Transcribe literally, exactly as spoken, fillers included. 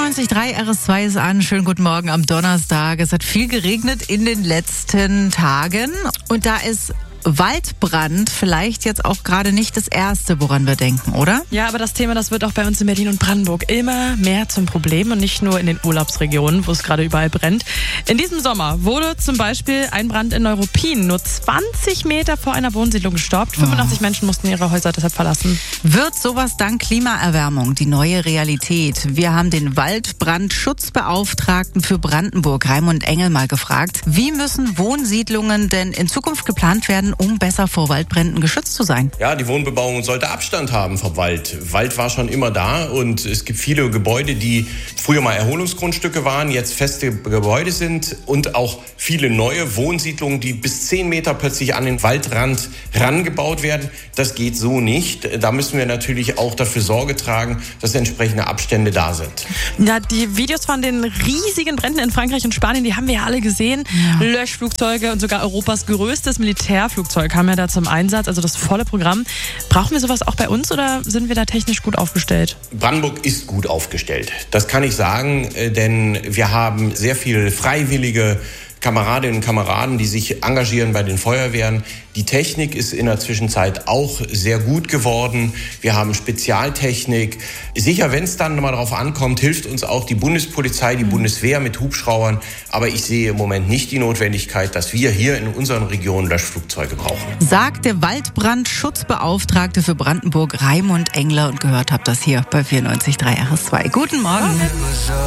vierundneunzig Komma drei R S zwei ist an. Schönen guten Morgen am Donnerstag. Es hat viel geregnet in den letzten Tagen. Und da ist Waldbrand vielleicht jetzt auch gerade nicht das Erste, woran wir denken, oder? Ja, aber das Thema, das wird auch bei uns in Berlin und Brandenburg immer mehr zum Problem und nicht nur in den Urlaubsregionen, wo es gerade überall brennt. In diesem Sommer wurde zum Beispiel ein Brand in Neuruppin nur zwanzig Meter vor einer Wohnsiedlung gestoppt. fünfundachtzig oh. Menschen mussten ihre Häuser deshalb verlassen. Wird sowas dank Klimaerwärmung die neue Realität? Wir haben den Waldbrandschutzbeauftragten für Brandenburg, Raimund Engel, mal gefragt, wie müssen Wohnsiedlungen denn in Zukunft geplant werden, um besser vor Waldbränden geschützt zu sein? Ja, die Wohnbebauung sollte Abstand haben vom Wald. Wald war schon immer da und es gibt viele Gebäude, die früher mal Erholungsgrundstücke waren, jetzt feste Gebäude sind und auch viele neue Wohnsiedlungen, die bis zehn Meter plötzlich an den Waldrand rangebaut werden. Das geht so nicht. Da müssen wir natürlich auch dafür Sorge tragen, dass entsprechende Abstände da sind. Ja, die Videos von den riesigen Bränden in Frankreich und Spanien, die haben wir ja alle gesehen. Ja. Löschflugzeuge und sogar Europas größtes Militärflugzeug kam ja da zum Einsatz, also das volle Programm. Brauchen wir sowas auch bei uns oder sind wir da technisch gut aufgestellt? Brandenburg ist gut aufgestellt. Das kann ich sagen, denn wir haben sehr viele freiwillige Kameradinnen und Kameraden, die sich engagieren bei den Feuerwehren. Die Technik ist in der Zwischenzeit auch sehr gut geworden. Wir haben Spezialtechnik. Sicher, wenn es dann mal darauf ankommt, hilft uns auch die Bundespolizei, die mhm. Bundeswehr mit Hubschraubern. Aber ich sehe im Moment nicht die Notwendigkeit, dass wir hier in unseren Regionen Löschflugzeuge brauchen. Sagt der Waldbrandschutzbeauftragte für Brandenburg, Raimund Engler. Und gehört habt das hier bei vierundneunzig Komma drei R S zwei. Guten Morgen.